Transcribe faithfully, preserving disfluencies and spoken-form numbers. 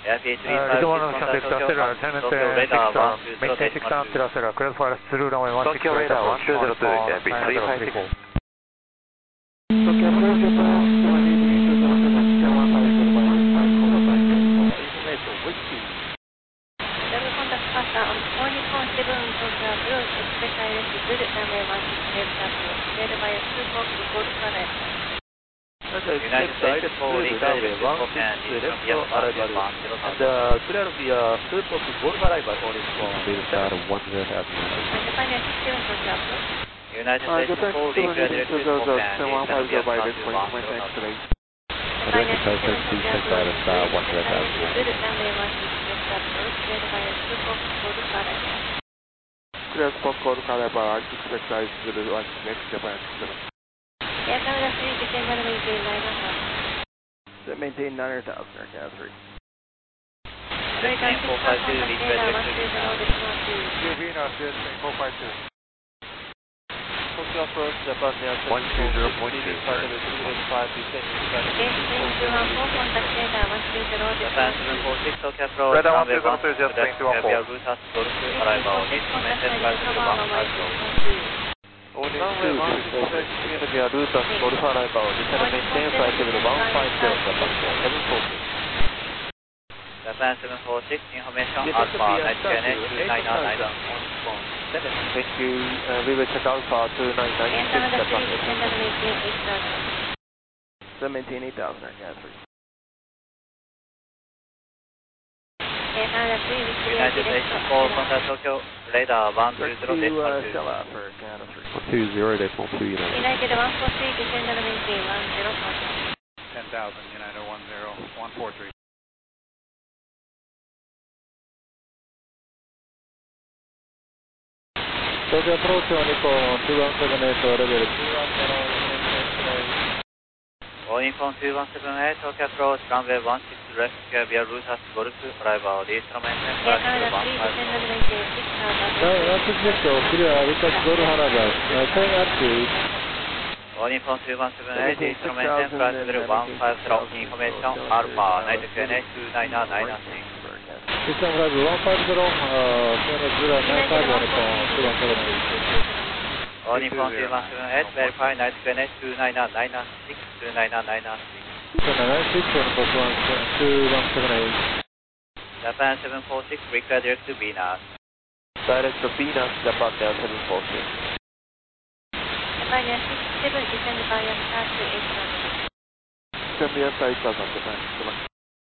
Uh, Rizzo one on contact Accelera, Tenant six, maintain six down to Accelera, clear for through runway one six right approach, on the phone, nine zero three four. Tokyo approach, Japan, seven eight meters after that, one five zero by five, call by information, which key? Double contact faster on Ornicon seven Tokyo approach, specialist good runway one six left approach, led by a two fox gold color. United States four, runway one six left arrival, and uh, clear via two fox gold arrival on its phone. Lead start one zero Avenue. Japan six seven Tokyo approach. United States four, clear directed to Japan, one five zero by this point, maintain X-ray. Direct Southwest two six out of uh, one zero Avenue. Good runway one six left approach, led by a two fox gold color. Clear spot gold arrival, I expect I will one next Japan. Air Canada three, descend and maintain nine thousand. Maintain nine thousand, Air Canada three. American six four five two, radar one three zero, decimal two. U V North, four five two. Tokyo approach, Japan Air one two zero point two. Gate two one four, contact radar one three zero, Japan seven four six, Tokyo approach, Radar one runway two zero one two, just six, two one four. heavier route has to go to arrival, need to maintain flight level one five zero. Runway one six, via route as Golf arrival, descend and maintain flight level one five zero, Japan seven four six. Japan seven four six, information Alpha, night K N H two nine nine nine. Thank you, uh, we will check Alpha two nine nine Air six, Canada Japan three, descend and maintain eight thousand. So maintain eight thousand, Air Canada three. Air Canada three, we clear United States direct four, contact Tokyo, radar one two zero, Direct to decimal uh, two. Stella for Air Canada three. one two zero decimal two United. United one four three, descend and maintain one zero contact. ten thousand, United one zero, one four three. Tokyo approach on Nikon two one seven eight, level two one zero, All Nippon two one seven eight, Tokyo approach, runway one six left, via route has to go to arrival, need to maintain Air flight Canada level three, one five descend zero. and maintain six thousand. Rapid vector, clear, request Golf arrival, uh, turn active. All Nippon two one seven eight, need to maintain flight level one five zero, information Alpha, night K N H two nine nine nine six. System five one five zero, uh, K N H zero nine five on Nikon two one seven eight. All Nippon two one seven eight, verify night K N H two nine nine nine six, two nine nine nine six. two nine nine six on Nikon two one seven eight. Japan seven four six, require direct to Venus. Direct to Venus, Japan Air seven four six. Japan Air six seven, descend by a star to eight thousand. Japan Air eight thousand, Japan.